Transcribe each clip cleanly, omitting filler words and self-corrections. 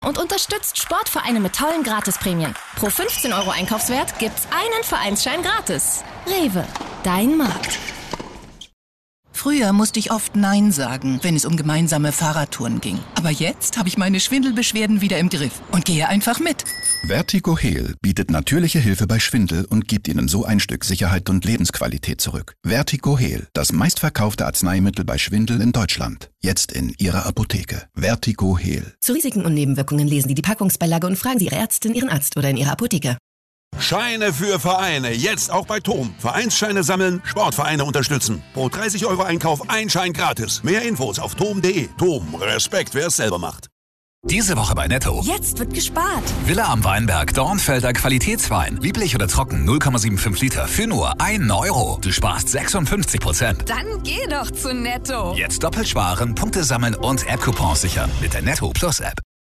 und unterstützt Sportvereine mit tollen Gratisprämien. Pro 15 € Einkaufswert gibt's einen Vereinsschein gratis. Rewe, dein Markt. Früher musste ich oft Nein sagen, wenn es um gemeinsame Fahrradtouren ging. Aber jetzt habe ich meine Schwindelbeschwerden wieder im Griff und gehe einfach mit. Vertigo Heal bietet natürliche Hilfe bei Schwindel und gibt Ihnen so ein Stück Sicherheit und Lebensqualität zurück. Vertigo Heal, das meistverkaufte Arzneimittel bei Schwindel in Deutschland. Jetzt in Ihrer Apotheke. Vertigo Heal. Zu Risiken und Nebenwirkungen lesen Sie die Packungsbeilage und fragen Sie Ihre Ärztin, Ihren Arzt oder in Ihrer Apotheke. Scheine für Vereine, jetzt auch bei TOM. Vereinsscheine sammeln, Sportvereine unterstützen. Pro 30 € Einkauf ein Schein gratis. Mehr Infos auf tom.de. TOM, Respekt, wer es selber macht. Diese Woche bei Netto. Jetzt wird gespart. Villa am Weinberg, Dornfelder Qualitätswein. Lieblich oder trocken, 0,75 Liter für nur 1 €. Du sparst 56%. Dann geh doch zu Netto. Jetzt doppelt sparen, Punkte sammeln und App-Coupons sichern mit der Netto Plus App.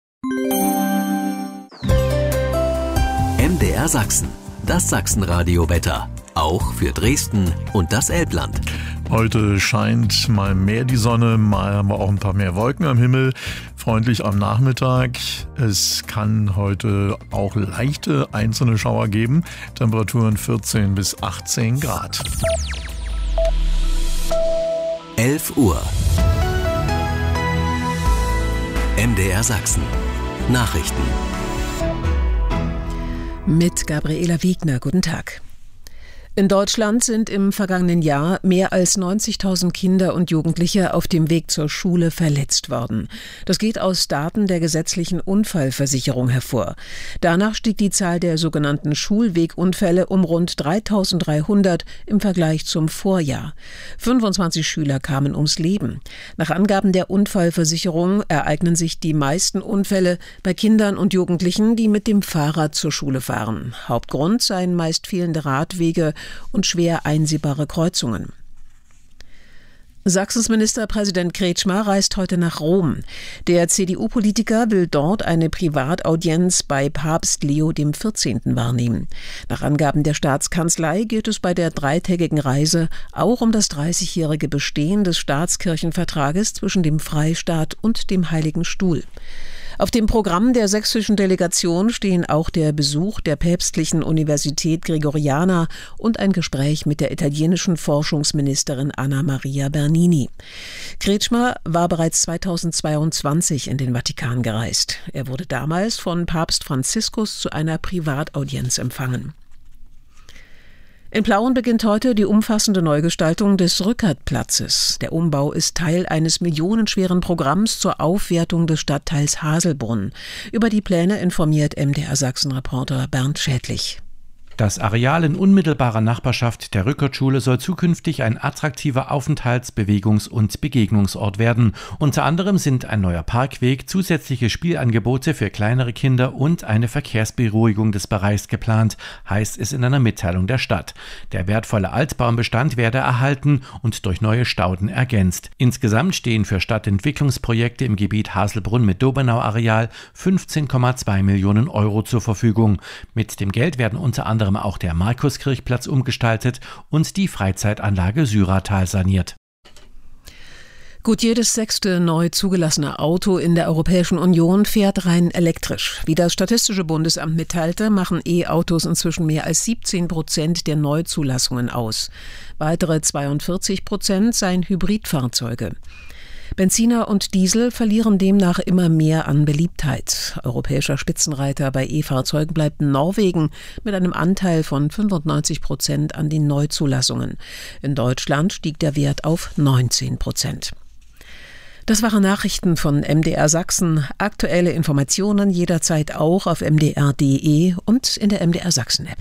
MDR Sachsen, das Sachsenradio-Wetter. Auch für Dresden und das Elbland. Heute scheint mal mehr die Sonne, mal haben wir auch ein paar mehr Wolken am Himmel. Freundlich am Nachmittag. Es kann heute auch leichte einzelne Schauer geben. Temperaturen 14 bis 18 Grad. 11 Uhr. MDR Sachsen. Nachrichten. Mit Gabriela Wiegner. Guten Tag. In Deutschland sind im vergangenen Jahr mehr als 90.000 Kinder und Jugendliche auf dem Weg zur Schule verletzt worden. Das geht aus Daten der gesetzlichen Unfallversicherung hervor. Danach stieg die Zahl der sogenannten Schulwegunfälle um rund 3.300 im Vergleich zum Vorjahr. 25 Schüler kamen ums Leben. Nach Angaben der Unfallversicherung ereignen sich die meisten Unfälle bei Kindern und Jugendlichen, die mit dem Fahrrad zur Schule fahren. Hauptgrund seien meist fehlende Radwege und schwer einsehbare Kreuzungen. Sachsens Ministerpräsident Kretschmer reist heute nach Rom. Der CDU-Politiker will dort eine Privataudienz bei Papst Leo XIV. Wahrnehmen. Nach Angaben der Staatskanzlei geht es bei der dreitägigen Reise auch um das 30-jährige Bestehen des Staatskirchenvertrages zwischen dem Freistaat und dem Heiligen Stuhl. Auf dem Programm der sächsischen Delegation stehen auch der Besuch der Päpstlichen Universität Gregoriana und ein Gespräch mit der italienischen Forschungsministerin Anna Maria Bernini. Kretschmer war bereits 2022 in den Vatikan gereist. Er wurde damals von Papst Franziskus zu einer Privataudienz empfangen. In Plauen beginnt heute die umfassende Neugestaltung des Rückertplatzes. Der Umbau ist Teil eines millionenschweren Programms zur Aufwertung des Stadtteils Haselbrunn. Über die Pläne informiert MDR Sachsen-Reporter Bernd Schädlich. Das Areal in unmittelbarer Nachbarschaft der Rückertschule soll zukünftig ein attraktiver Aufenthalts-, Bewegungs- und Begegnungsort werden. Unter anderem sind ein neuer Parkweg, zusätzliche Spielangebote für kleinere Kinder und eine Verkehrsberuhigung des Bereichs geplant, heißt es in einer Mitteilung der Stadt. Der wertvolle Altbaumbestand werde erhalten und durch neue Stauden ergänzt. Insgesamt stehen für Stadtentwicklungsprojekte im Gebiet Haselbrunn mit Dobenau-Areal 15,2 Millionen € zur Verfügung. Mit dem Geld werden unter anderem auch der Markuskirchplatz umgestaltet und die Freizeitanlage Syratal saniert. Gut jedes 6. neu zugelassene Auto in der Europäischen Union fährt rein elektrisch. Wie das Statistische Bundesamt mitteilte, machen E-Autos inzwischen mehr als 17% der Neuzulassungen aus. Weitere 42% seien Hybridfahrzeuge. Benziner und Diesel verlieren demnach immer mehr an Beliebtheit. Europäischer Spitzenreiter bei E-Fahrzeugen bleibt Norwegen mit einem Anteil von 95% an den Neuzulassungen. In Deutschland stieg der Wert auf 19%. Das waren Nachrichten von MDR Sachsen. Aktuelle Informationen jederzeit auch auf mdr.de und in der MDR Sachsen-App.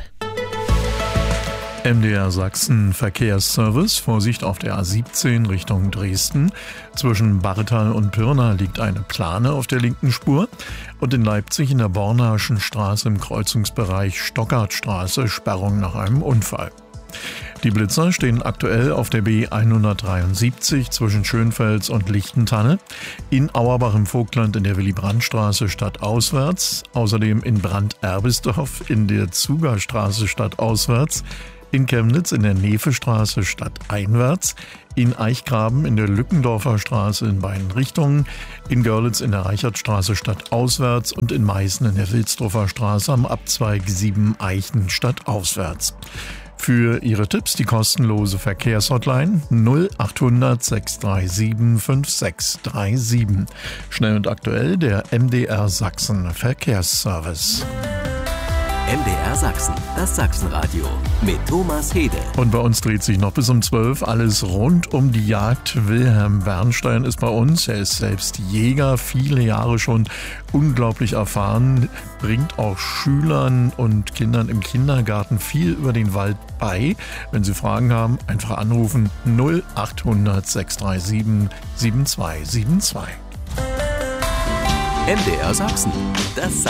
MDR Sachsen Verkehrsservice, Vorsicht auf der A17 Richtung Dresden. Zwischen Barthal und Pirna liegt eine Plane auf der linken Spur. Und in Leipzig in der Bornaschen Straße im Kreuzungsbereich Stockardstraße Sperrung nach einem Unfall. Die Blitzer stehen aktuell auf der B173 zwischen Schönfels und Lichtentanne, in Auerbach im Vogtland in der Willy-Brandt-Straße stadtauswärts, außerdem in Brandt-Erbisdorf in der Zugerstraße stadtauswärts, in Chemnitz in der Nevestraße stadteinwärts, in Eichgraben in der Lückendorfer Straße in beiden Richtungen, in Görlitz in der Reichertstraße stadtauswärts und in Meißen in der Wilsdorfer Straße am Abzweig 7 Eichen stadtauswärts. Für Ihre Tipps die kostenlose Verkehrshotline 0800 637 5637. Schnell und aktuell der MDR Sachsen Verkehrsservice. MDR Sachsen, das Sachsenradio mit Thomas Hede. Und bei uns dreht sich noch bis um 12 alles rund um die Jagd. Wilhelm Bernstein ist bei uns. Er ist selbst Jäger, viele Jahre schon, unglaublich erfahren, bringt auch Schülern und Kindern im Kindergarten viel über den Wald bei. Wenn Sie Fragen haben, einfach anrufen 0800 637 7272. MDR Sachsen, das